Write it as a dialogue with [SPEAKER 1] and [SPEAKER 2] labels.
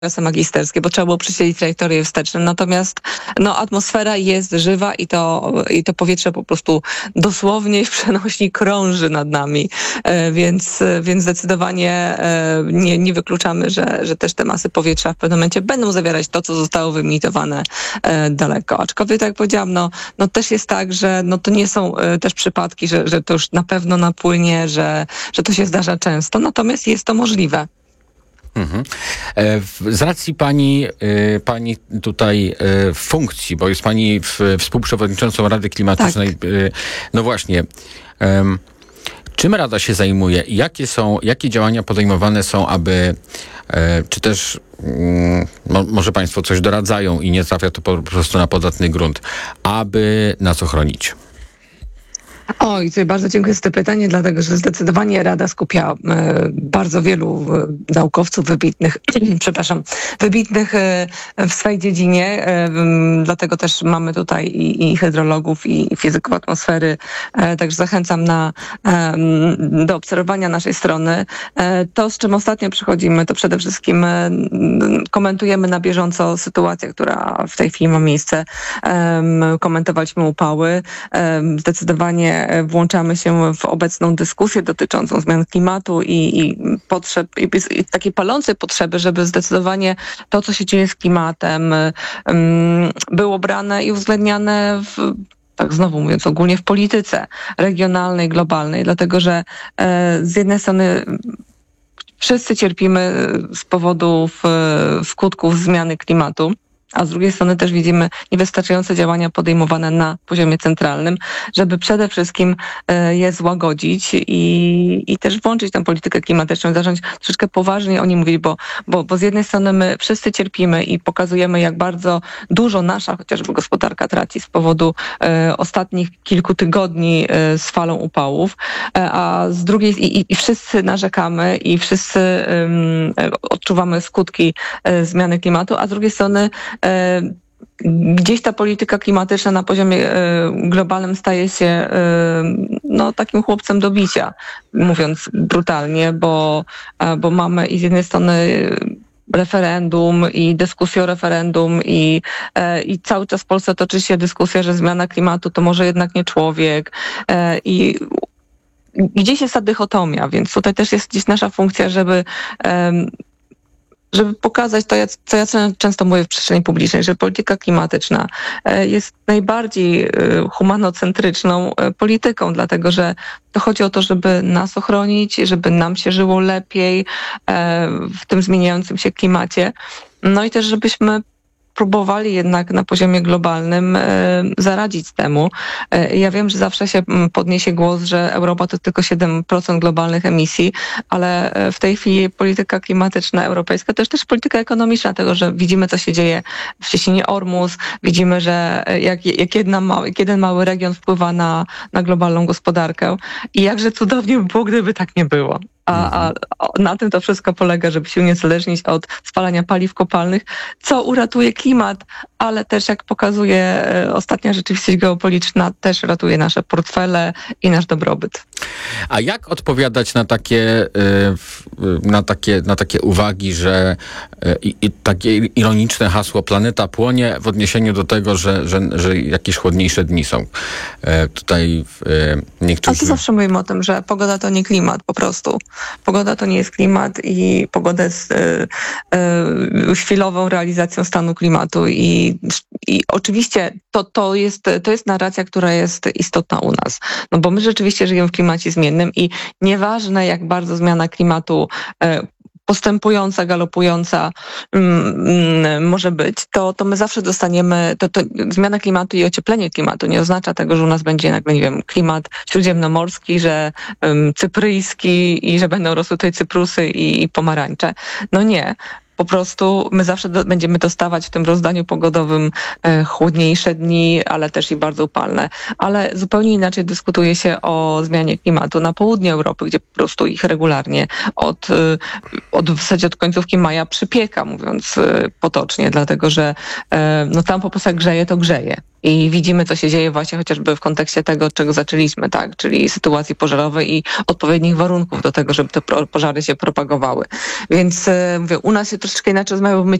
[SPEAKER 1] prace magisterskie, bo trzeba było przydzielić trajektorię wsteczną. Natomiast atmosfera jest żywa i to powietrze po prostu dosłownie w przenośni krąży nad nami. Więc zdecydowanie nie wykluczamy, że też te masy powietrza w pewnym momencie będą zawierać to, co zostało wyemitowane daleko. Aczkolwiek, tak jak powiedziałam, też jest tak, że to nie są też przypadki, że to już na pewno napłynie, że to się zdarza często. Natomiast jest to możliwe.
[SPEAKER 2] Mhm. Z racji pani tutaj funkcji, bo jest pani współprzewodniczącą Rady Klimatycznej, tak. No właśnie, czym Rada się zajmuje i jakie działania podejmowane są, aby, czy też może państwo coś doradzają i nie trafia to po prostu na podatny grunt, aby nas ochronić?
[SPEAKER 1] Oj, tutaj bardzo dziękuję za to pytanie, dlatego że zdecydowanie Rada skupia bardzo wielu naukowców wybitnych w swej dziedzinie. Dlatego też mamy tutaj i hydrologów, i fizyków atmosfery. Także zachęcam do obserwowania naszej strony. To, z czym ostatnio przychodzimy, to przede wszystkim komentujemy na bieżąco sytuację, która w tej chwili ma miejsce. Komentowaliśmy upały. Zdecydowanie włączamy się w obecną dyskusję dotyczącą zmian klimatu i potrzeb, i takiej palącej potrzeby, żeby zdecydowanie to, co się dzieje z klimatem, było brane i uwzględniane tak znowu mówiąc ogólnie, w polityce regionalnej, globalnej, dlatego że z jednej strony wszyscy cierpimy z powodu skutków zmiany klimatu, a z drugiej strony też widzimy niewystarczające działania podejmowane na poziomie centralnym, żeby przede wszystkim je złagodzić i też włączyć tę politykę klimatyczną, zacząć troszeczkę poważniej o niej mówić, bo z jednej strony my wszyscy cierpimy i pokazujemy, jak bardzo dużo nasza chociażby gospodarka traci z powodu ostatnich kilku tygodni z falą upałów, a z drugiej i wszyscy narzekamy i wszyscy odczuwamy skutki zmiany klimatu, a z drugiej strony gdzieś ta polityka klimatyczna na poziomie globalnym staje się takim chłopcem do bicia, mówiąc brutalnie, bo mamy i z jednej strony referendum i dyskusję o referendum i cały czas w Polsce toczy się dyskusja, że zmiana klimatu to może jednak nie człowiek i gdzieś jest ta dychotomia, więc tutaj też jest gdzieś nasza funkcja, żeby pokazać to, co ja często mówię w przestrzeni publicznej, że polityka klimatyczna jest najbardziej humanocentryczną polityką, dlatego że to chodzi o to, żeby nas ochronić, żeby nam się żyło lepiej w tym zmieniającym się klimacie, no i też żebyśmy próbowali jednak na poziomie globalnym zaradzić temu. Ja wiem, że zawsze się podniesie głos, że Europa to tylko 7% globalnych emisji, ale w tej chwili polityka klimatyczna europejska to jest też polityka ekonomiczna, tego, że widzimy, co się dzieje w cieśninie Ormus, widzimy, że jak jeden mały region wpływa na globalną gospodarkę i jakże cudownie by było, gdyby tak nie było. A na tym to wszystko polega, żeby się uniezależnić od spalania paliw kopalnych, co uratuje klimat, ale też, jak pokazuje ostatnia rzeczywistość geopolityczna, też ratuje nasze portfele i nasz dobrobyt.
[SPEAKER 2] A jak odpowiadać na takie uwagi, że i takie ironiczne hasło planeta płonie w odniesieniu do tego, że jakieś chłodniejsze dni są? Tutaj niektórzy...
[SPEAKER 1] A to zawsze mówimy o tym, że pogoda to nie klimat, po prostu. Pogoda to nie jest klimat i pogoda jest chwilową realizacją stanu klimatu i oczywiście to jest narracja, która jest istotna u nas. No bo my rzeczywiście żyjemy w klimacie zmiennym i nieważne, jak bardzo zmiana klimatu postępująca, galopująca może być, to my zawsze dostaniemy, to zmiana klimatu i ocieplenie klimatu nie oznacza tego, że u nas będzie nagle, nie wiem, klimat śródziemnomorski, że cypryjski i że będą rosły tutaj cyprusy i pomarańcze. No nie. Po prostu my zawsze będziemy dostawać w tym rozdaniu pogodowym chłodniejsze dni, ale też i bardzo upalne. Ale zupełnie inaczej dyskutuje się o zmianie klimatu na południu Europy, gdzie po prostu ich regularnie w zasadzie od końcówki maja przypieka, mówiąc potocznie, dlatego że tam po prostu jak grzeje, to grzeje. i widzimy, co się dzieje właśnie chociażby w kontekście tego, od czego zaczęliśmy, tak, czyli sytuacji pożarowej i odpowiednich warunków do tego, żeby te pożary się propagowały. Więc mówię, u nas się troszeczkę inaczej rozmawia, bo my